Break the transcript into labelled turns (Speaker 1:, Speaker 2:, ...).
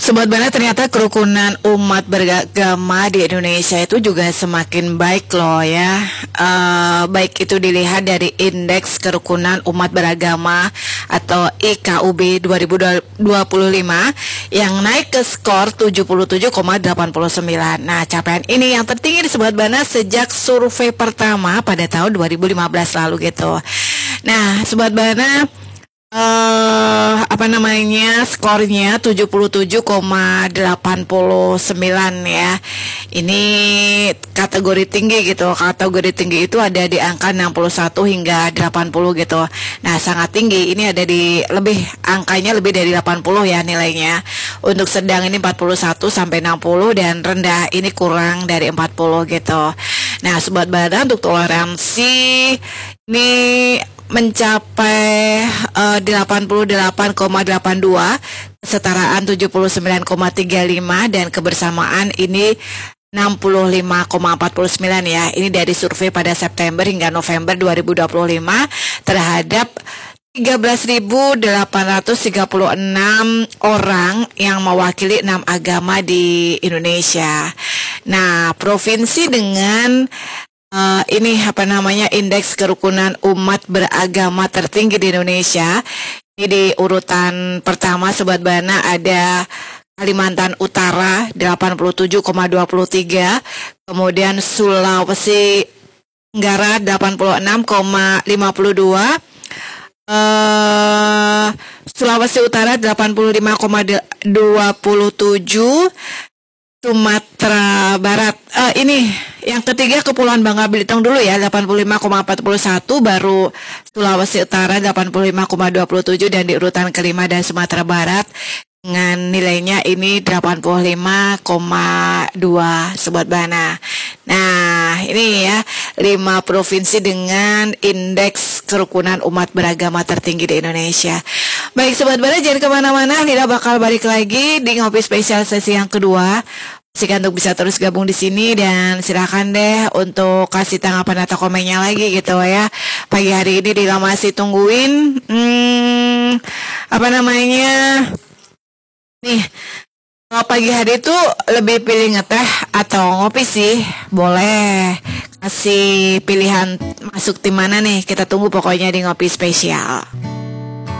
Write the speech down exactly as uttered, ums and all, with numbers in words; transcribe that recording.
Speaker 1: Sobat Bana, ternyata kerukunan umat beragama di Indonesia itu juga semakin baik loh ya. Eh, baik itu dilihat dari indeks kerukunan umat beragama atau I K U B dua ribu dua puluh lima yang naik ke skor tujuh puluh tujuh koma delapan sembilan. Nah, capaian ini yang tertinggi di Sobat Bana sejak survei pertama pada tahun dua ribu lima belas lalu gitu. Nah, Sobat Bana, Uh, apa namanya skornya tujuh puluh tujuh koma delapan sembilan ya. Ini kategori tinggi gitu. Kategori tinggi itu ada di angka enam puluh satu hingga delapan puluh gitu. Nah, sangat tinggi. Ini ada di lebih angkanya lebih dari delapan puluh ya nilainya. Untuk sedang ini empat puluh satu sampai enam puluh dan rendah ini kurang dari empat puluh gitu. Nah, Sobat Bana, untuk toleransi ini mencapai uh, delapan puluh delapan koma delapan dua, kesetaraan tujuh puluh sembilan koma tiga lima, dan kebersamaan ini enam puluh lima koma empat sembilan ya. Ini dari survei pada September hingga November dua ribu dua puluh lima terhadap tiga belas ribu delapan ratus tiga puluh enam orang yang mewakili enam agama di Indonesia. Nah, provinsi dengan Uh, ini apa namanya indeks kerukunan umat beragama tertinggi di Indonesia. Ini di urutan pertama Sobat Bana ada Kalimantan Utara delapan puluh tujuh koma dua tiga, kemudian Sulawesi Tenggara delapan puluh enam koma lima dua, uh, Sulawesi Utara delapan puluh lima koma dua tujuh, Sumatera Barat. Uh, ini yang ketiga Kepulauan Bangka Belitung dulu ya, delapan puluh lima koma empat satu, baru Sulawesi Utara delapan puluh lima koma dua tujuh, dan di urutan kelima dan Sumatera Barat dengan nilainya ini delapan puluh lima koma dua Sobat Bana. Nah, ini ya lima provinsi dengan indeks kerukunan umat beragama tertinggi di Indonesia. Baik Sobat Bana, jangan kemana-mana, Lila bakal balik lagi di Ngopi Spesial sesi yang kedua. Pastikan untuk bisa terus gabung di sini dan silakan deh untuk kasih tanggapan atau komennya lagi gitu ya. Pagi hari ini Lila masih tungguin hmm, apa namanya nih. Kalau pagi hari itu lebih pilih ngeteh atau ngopi sih? Boleh kasih pilihan masuk tim mana nih? Kita tunggu pokoknya di Ngopi Spesial.